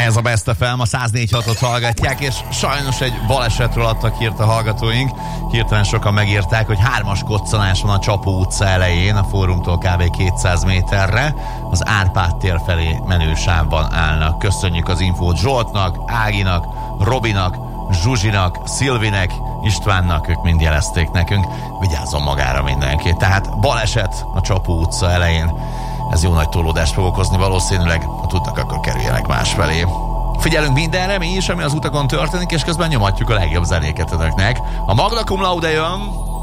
Ez a Best FM, a 104.6-ot hallgatják, és sajnos egy balesetről adtak hírt a hallgatóink. Hirtelen sokan megírták, hogy 3-as koccanás van a Csapó utca elején, a Fórumtól kb. 200 méterre. Az Árpád tér felé menő sávban állnak. Köszönjük az infót Zsoltnak, Áginak, Robinak, Zsuzsinak, Szilvinek, Istvánnak, ők mind jelezték nekünk. Vigyázzon magára mindenki. Tehát baleset a Csapó utca elején. Ez jó nagy tolódást fog okozni valószínűleg. Ha tudnak, akkor kerüljenek másfelé. Figyelünk mindenre, mi is, ami az utakon történik, és közben nyomatjuk a legjobb zenéket önöknek. A Magna Cum Laude jön.